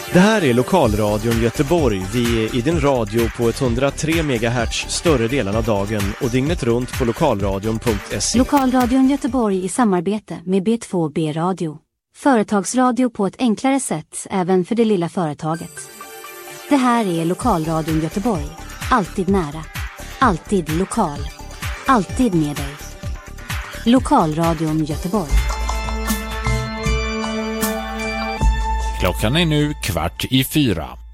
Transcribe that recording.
Det här är Lokalradion Göteborg. Vi är i din radio på 103 MHz större delen av dagen och dygnet runt på lokalradion.se. Lokalradion Göteborg i samarbete med B2B Radio. Företagsradio på ett enklare sätt även för det lilla företaget. Det här är Lokalradion Göteborg. Alltid nära. Alltid lokal. Alltid med dig. Lokalradion Göteborg. Klockan är nu 3:15.